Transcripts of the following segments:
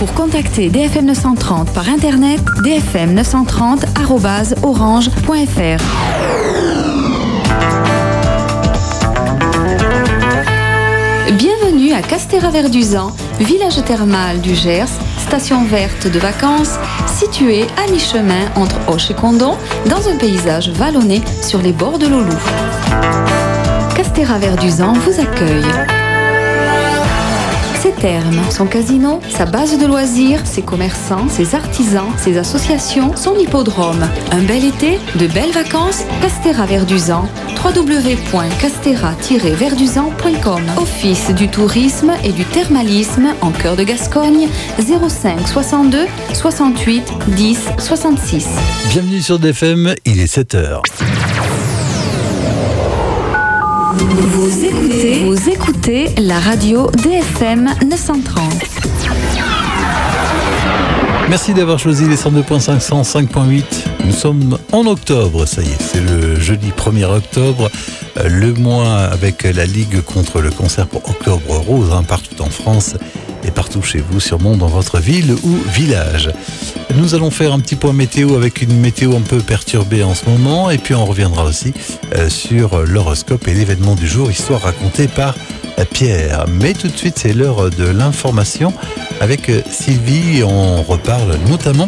Pour contacter DFM 930 par internet, dfm930@orange.fr. Bienvenue à Castéra-Verduzan, village thermal du Gers, station verte de vacances, située à mi-chemin entre Auch et Condom, dans un paysage vallonné sur les bords de l'Aulou. Castéra-Verduzan vous accueille. Ses thermes, son casino, sa base de loisirs, ses commerçants, ses artisans, ses associations, son hippodrome. Un bel été, de belles vacances, Castéra-Verduzan, www.castéra-verduzan.com. Office du tourisme et du thermalisme en cœur de Gascogne, 05 62 68 10 66. Bienvenue sur DFM, il est 7h. Vous écoutez la radio DFM 930. Merci d'avoir choisi les 102.5, 105.8. Nous sommes en octobre, ça y est, c'est le jeudi 1er octobre, le mois avec la Ligue contre le cancer pour Octobre Rose, partout en France et partout chez vous, sûrement dans votre ville ou village. Nous allons faire un petit point météo avec une météo un peu perturbée en ce moment, et puis on reviendra aussi sur l'horoscope et l'événement du jour, histoire racontée par Pierre. Mais tout de suite, c'est l'heure de l'information avec Sylvie. On reparle notamment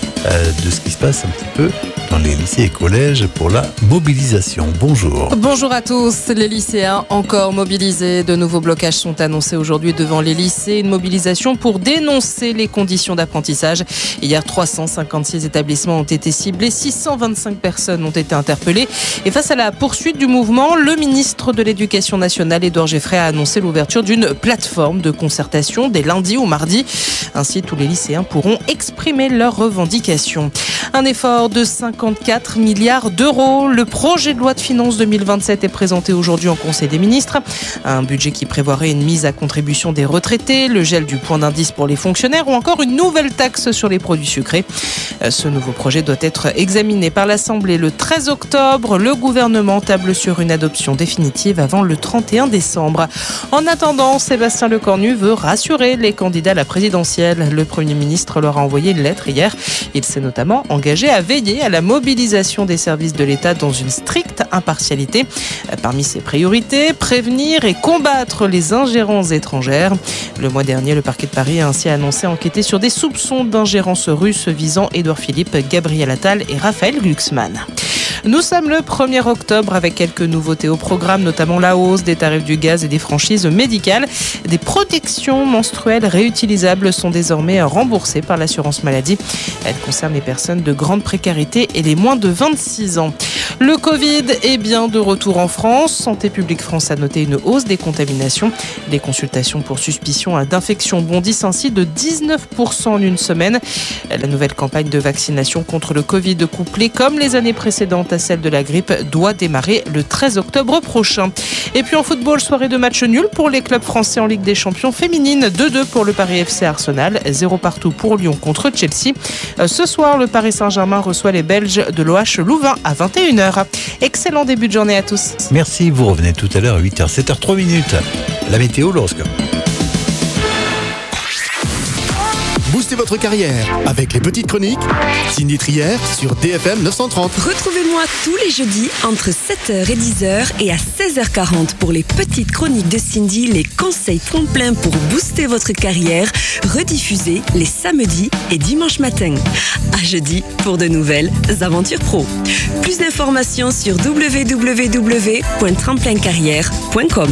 de ce qui se passe un petit peu dans les lycées et collèges pour la mobilisation. Bonjour. Bonjour à tous. Les lycéens encore mobilisés. De nouveaux blocages sont annoncés aujourd'hui devant les lycées. Une mobilisation pour dénoncer les conditions d'apprentissage. Hier, 356 établissements ont été ciblés. 625 personnes ont été interpellées. Et face à la poursuite du mouvement, le ministre de l'Éducation nationale, Édouard Geoffrey, a annoncé l'ouverture d'une plateforme de concertation dès lundi au mardi. Ainsi, tous les lycéens pourront exprimer leurs revendications. Un effort de 54 milliards d'euros. Le projet de loi de finances 2027 est présenté aujourd'hui en Conseil des ministres. Un budget qui prévoirait une mise à contribution des retraités, le gel du point d'indice pour les fonctionnaires ou encore une nouvelle taxe sur les produits sucrés. Ce nouveau projet doit être examiné par l'Assemblée le 13 octobre. Le gouvernement table sur une adoption définitive avant le 31 décembre. En attendant, Sébastien Lecornu veut rassurer les candidats à la présidentielle. Le Premier ministre leur a envoyé une lettre hier. Il s'est notamment engagé à veiller à la mobilisation des services de l'État dans une stricte impartialité. Parmi ses priorités, prévenir et combattre les ingérences étrangères. Le mois dernier, le parquet de Paris a ainsi annoncé enquêter sur des soupçons d'ingérence russe visant Édouard Philippe, Gabriel Attal et Raphaël Glucksmann. Nous sommes le 1er octobre avec quelques nouveautés au programme, notamment la hausse des tarifs du gaz et des franchises médicales. Des protections menstruelles réutilisables sont désormais remboursées par l'assurance maladie. Elles concernent les personnes de grande précarité et les moins de 26 ans. Le Covid est bien de retour en France. Santé publique France a noté une hausse des contaminations. Les consultations pour suspicion d'infection bondissent ainsi de 19% en une semaine. La nouvelle campagne de vaccination contre le Covid couplée, comme les années précédentes à celle de la grippe, doit démarrer le 13 octobre prochain. Et puis en football, soirée de match nul pour les clubs français en Ligue des Champions féminine. 2-2 pour le Paris FC Arsenal, 0 partout pour Lyon contre Chelsea. Ce soir, le Paris Saint-Germain reçoit les Belges de l'OH Louvain à 21h. Excellent début de journée à tous. Merci, vous revenez tout à l'heure à 8h, 7h03. La météo, l'horoscope. Boostez votre carrière avec les petites chroniques Cindy Trier sur DFM 930. Retrouvez-moi tous les jeudis entre 7h et 10h et à 16h40 pour les petites chroniques de Cindy, les conseils tremplins pour booster votre carrière, rediffusés les samedis et dimanches matins. À jeudi pour de nouvelles aventures pro. Plus d'informations sur www.tremplincarrière.com.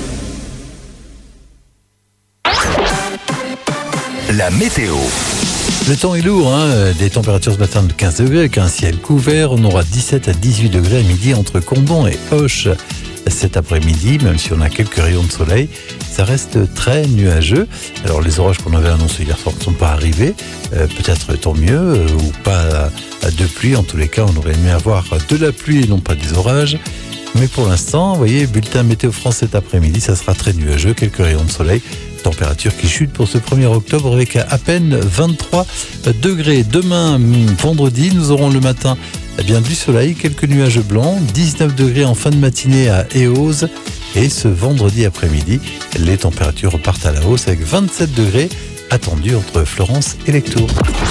La météo. Le temps est lourd, des températures ce matin de 15 degrés avec un ciel couvert. On aura 17 à 18 degrés à midi entre Condom et Auch. Cet après-midi, même si on a quelques rayons de soleil, ça reste très nuageux. Alors les orages qu'on avait annoncés hier soir ne sont pas arrivés, peut-être tant mieux, ou pas de pluie. En tous les cas, on aurait aimé avoir de la pluie et non pas des orages. Mais pour l'instant, vous voyez, bulletin Météo France cet après-midi, ça sera très nuageux, quelques rayons de soleil. Température qui chute pour ce 1er octobre avec à peine 23 degrés. Demain, vendredi, nous aurons le matin du soleil, quelques nuages blancs, 19 degrés en fin de matinée à Eauze. Et ce vendredi après-midi, les températures repartent à la hausse avec 27 degrés attendu entre Florence et Lectoure.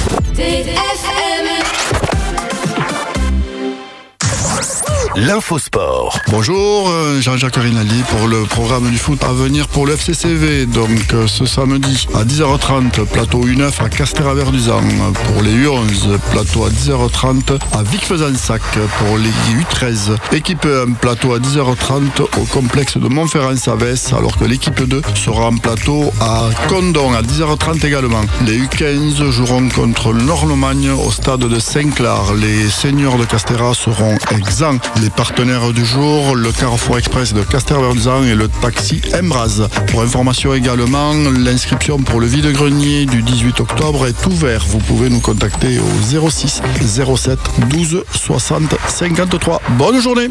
L'infosport. Bonjour, Jean-Jacques Rinaldi pour le programme du foot à venir pour le FCCV. Donc ce samedi à 10h30, plateau U9 à Castéra-Verduzan pour les U11, plateau à 10h30 à Vic-Fezensac pour les U13. Équipe 1, plateau à 10h30 au complexe de Montferrand-Savès, alors que l'équipe 2 sera en plateau à Condon à 10h30 également. Les U15 joueront contre le Nord-Lomagne au stade de Saint-Clar. Les seniors de Castéra seront exempts. Les partenaires du jour, le Carrefour Express de Castéra-Verduzan et le taxi Embraz. Pour information également, l'inscription pour le vide-grenier du 18 octobre est ouverte. Vous pouvez nous contacter au 06 07 12 60 53. Bonne journée.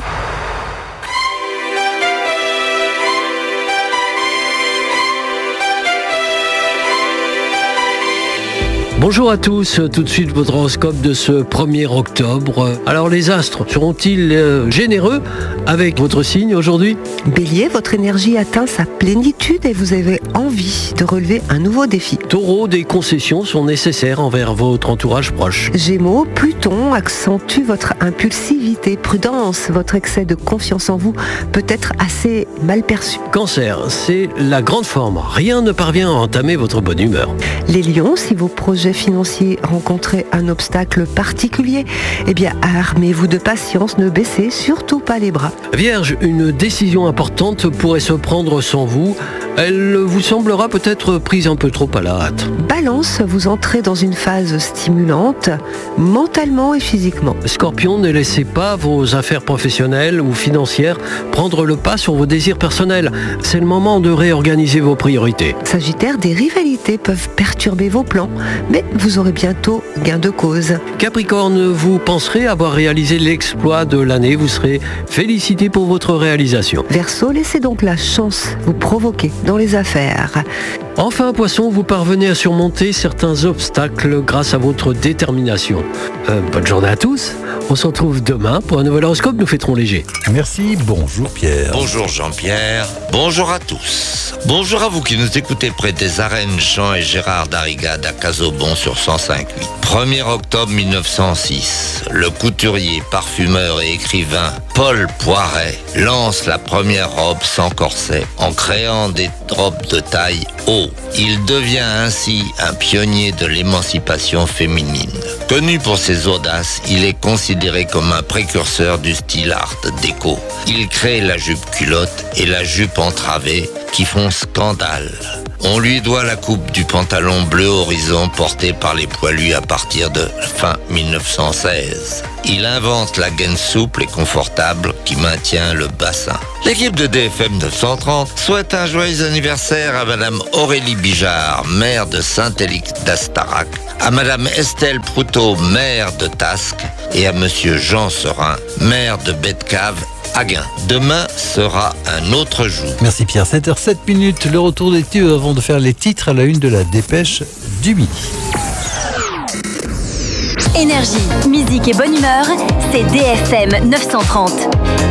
Bonjour à tous, tout de suite votre horoscope de ce 1er octobre. Alors les astres seront-ils généreux avec votre signe aujourd'hui ? Bélier, votre énergie atteint sa plénitude et vous avez envie de relever un nouveau défi. Taureau, des concessions sont nécessaires envers votre entourage proche. Gémeaux, Pluton accentue votre impulsivité. Prudence, votre excès de confiance en vous peut être assez mal perçu. Cancer, c'est la grande forme, rien ne parvient à entamer votre bonne humeur. Les lions, si vos projets financiers rencontraient un obstacle particulier, eh bien armez-vous de patience, ne baissez surtout pas les bras. Vierge, une décision importante pourrait se prendre sans vous. Elle vous semblera peut-être prise un peu trop à la hâte. Balance, vous entrez dans une phase stimulante, mentalement et physiquement. Scorpion, ne laissez pas vos affaires professionnelles ou financières prendre le pas sur vos désirs personnels. C'est le moment de réorganiser vos priorités. Sagittaire, des rivalités peuvent perturber vos plans, mais vous aurez bientôt gain de cause. Capricorne, vous penserez avoir réalisé l'exploit de l'année. Vous serez félicité pour votre réalisation. Verseau, laissez donc la chance vous provoquer dans les affaires. Enfin, Poisson, vous parvenez à surmonter certains obstacles grâce à votre détermination. Bonne journée à tous. On se retrouve demain pour un nouvel horoscope. Nous fêterons léger. Merci, bonjour Pierre. Bonjour Jean-Pierre. Bonjour à tous. Bonjour à vous qui nous écoutez près des arènes Jean et Gérard Darrigade à Casaubon sur 105.8. 1er octobre 1906, le couturier, parfumeur et écrivain Paul Poiret lance la première robe sans corset en créant des robes de taille haut. Il devient ainsi un pionnier de l'émancipation féminine. Connu pour ses audaces, il est considéré comme un précurseur du style art déco. Il crée la jupe culotte et la jupe entravée qui font scandale. On lui doit la coupe du pantalon bleu horizon porté par les poilus à partir de fin 1916. Il invente la gaine souple et confortable qui maintient le bassin. L'équipe de DFM 930 souhaite un joyeux anniversaire à Madame Aurélie Bijard, maire de Saint-Élix d'Astarac, à Madame Estelle Proutot, maire de Tasques, et à Monsieur Jean Serin, maire de Betcave. Demain sera un autre jour. Merci Pierre, 7h07, le retour des tubes avant de faire les titres à la une de la dépêche du midi. Énergie, musique et bonne humeur, c'est DFM 930.